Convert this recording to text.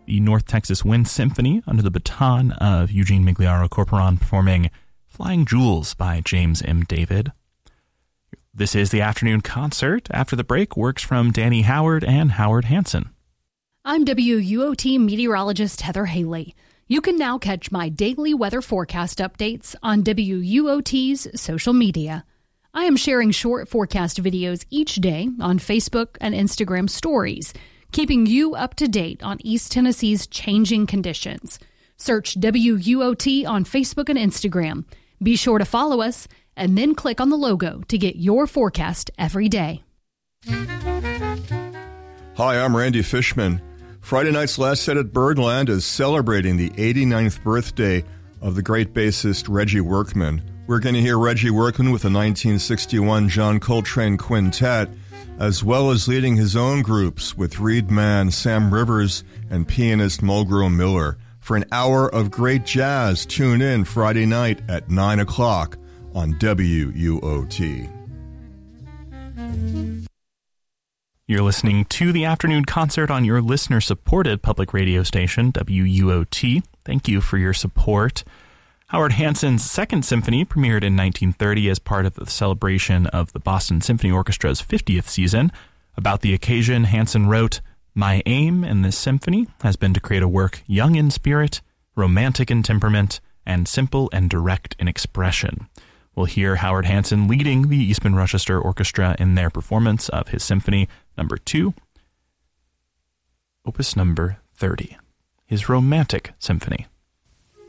the North Texas Wind Symphony under the baton of Eugene Migliaro Corporon performing Flying Jewels by James M. David. This is the afternoon concert. After the break, works from Danny Howard and Howard Hansen. I'm WUOT meteorologist Heather Haley. You can now catch my daily weather forecast updates on WUOT's social media. I am sharing short forecast videos each day on Facebook and Instagram stories, keeping you up to date on East Tennessee's changing conditions. Search WUOT on Facebook and Instagram. Be sure to follow us and then click on the logo to get your forecast every day. Hi, I'm Randy Fishman. Friday night's Last Set at Birdland is celebrating the 89th birthday of the great bassist Reggie Workman. We're going to hear Reggie Workman with the 1961 John Coltrane Quintet, as well as leading his own groups with Reed Mann, Sam Rivers, and pianist Mulgrew Miller. For an hour of great jazz, tune in Friday night at 9 o'clock on WUOT. You're listening to the afternoon concert on your listener-supported public radio station, WUOT. Thank you for your support. Howard Hansen's Second Symphony premiered in 1930 as part of the celebration of the Boston Symphony Orchestra's 50th season. About the occasion, Hansen wrote, "My aim in this symphony has been to create a work young in spirit, romantic in temperament, and simple and direct in expression." We'll hear Howard Hansen leading the Eastman Rochester Orchestra in their performance of his Symphony No. 2, Opus No. 30, his Romantic Symphony.